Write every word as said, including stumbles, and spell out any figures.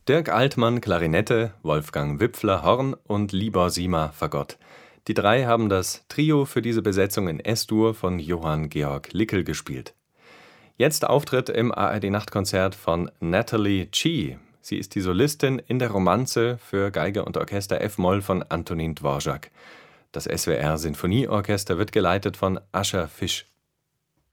Dirk Altmann Klarinette, Wolfgang Wipfler Horn und Libor Sima Fagott. Die drei haben das Trio für diese Besetzung in S-Dur von Johann Georg Lickel gespielt. Jetzt Auftritt im A R D-Nachtkonzert von Natalie Chee. Sie ist die Solistin in der Romanze für Geige und Orchester F-Moll von Antonin Dvorak. Das S W R Sinfonieorchester wird geleitet von Ascher Fisch.